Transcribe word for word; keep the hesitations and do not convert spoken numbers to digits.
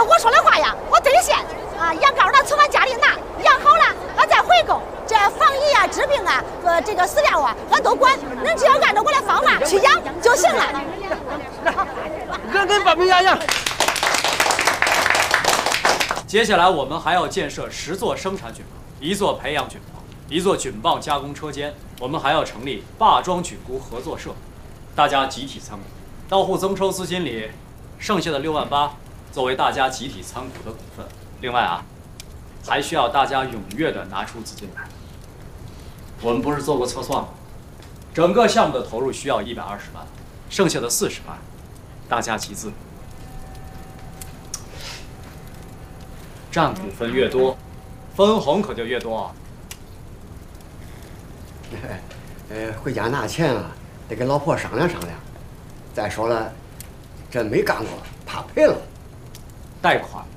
我说的话呀，我兑现啊！羊羔呢从俺家里拿，养好了俺再回购。这防疫啊、治病啊和这个饲料啊，俺都管。恁只要按照我的方法去养就行了。 跟跟把门压压。 接下来我们还要建设十座生产菌棚，一座培养菌棚，一座菌棒加工车间。我们还要成立霸庄菌菇合作社，大家集体参股。到户增收资金里，剩下的六万八作为大家集体参股的股份。另外啊，还需要大家踊跃的拿出资金来。我们不是做过测算吗？整个项目的投入需要一百二十万，剩下的四十万，大家集资。占股份越多，分红可就越多啊。 呃，回家拿钱啊，得跟老婆商量商量。再说了，这没干过，怕赔了。 贷款